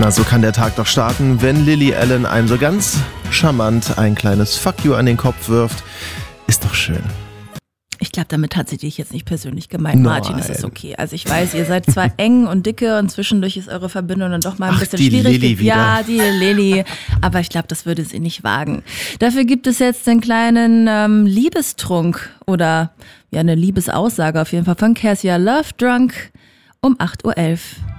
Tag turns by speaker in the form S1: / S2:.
S1: Na, so kann der Tag doch starten, wenn Lily Allen einem so ganz charmant ein kleines Fuck you an den Kopf wirft. Ist doch schön.
S2: Ich glaube, damit hat sie dich jetzt nicht persönlich gemeint.
S1: Nein.
S2: Martin, ist das okay? Also ich weiß, ihr seid zwar eng und dicke und zwischendurch ist eure Verbindung dann doch mal ein bisschen
S1: die
S2: schwierig.
S1: Lilly wieder.
S2: Ja, die Lilly. Aber ich glaube, das würde sie nicht wagen. Dafür gibt es jetzt einen kleinen Liebestrunk oder ja eine Liebesaussage auf jeden Fall von Cassia, Love Drunk um 8:11 Uhr.